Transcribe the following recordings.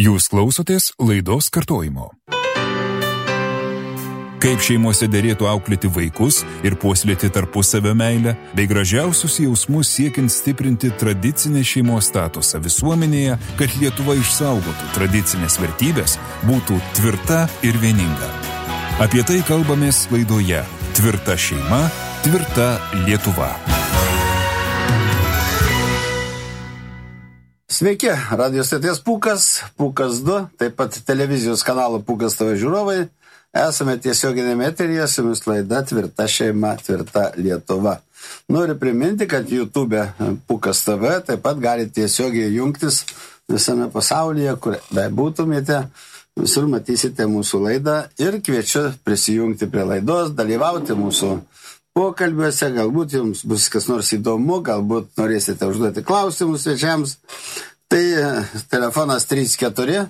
Jūs klausotės laidos kartojimo. Kaip šeimose derėtų auklėti vaikus ir puoselėti tarpusavio meilę, bei gražiausius jausmus siekiant stiprinti tradicinę šeimos statusą visuomenėje, kad Lietuva išsaugotų tradicinės vertybės, būtų tvirta ir vieninga. Apie tai kalbamės laidoje Tvirta šeima, tvirta Lietuva. Sveiki, radio stoties Pūkas 2, taip pat televizijos kanalo Pūkas TV žiūrovai. Esame tiesioginėme eteryje, su jumis laida Tvirta šeima, tvirta Lietuva. Noriu priminti, kad YouTube Pūkas TV taip pat galite tiesiogiai jungtis visame pasaulyje, kur bebūtumėte, visur matysite mūsų laidą ir kviečiu prisijungti prie laidos, dalyvauti mūsų pokalbiuose, galbūt jums bus kas nors įdomu, galbūt norėsite užduoti klausimus svečiams. Tai telefonas 34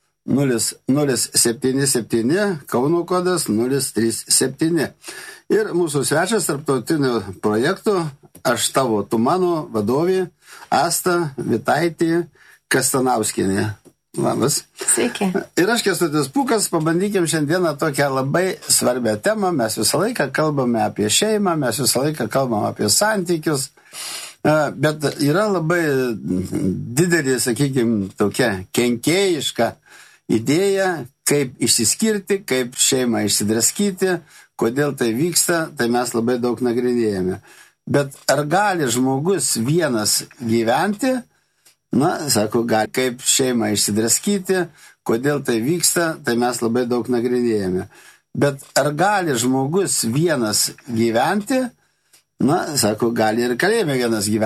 077, Kauno kodas 037. Ir mūsų svečias tarptautinių projektų Aš tavo, tu mano vadovė Asta Vitaitė Kastanauskienė. Labas. Sveiki. Ir aš Kęstutis Pūkas, pabandykim šiandieną tokią labai svarbią temą. Mes visą laiką kalbame apie šeimą, mes visą laiką kalbame apie santykius, bet yra labai didelė, sakykime, tokia kenkėjiška idėja, kaip išsiskirti, kaip šeimą išsidraskyti, kodėl tai vyksta, tai mes labai daug nagrinėjame. Bet ar gali žmogus vienas gyventi? Na, sako, gali kaip šeimą išsidraskyti, kodėl tai vyksta, tai mes labai daug nagrinėjame. Bet ar gali žmogus vienas gyventi? Na, sako, gali ir kalėjime vienas gyventi.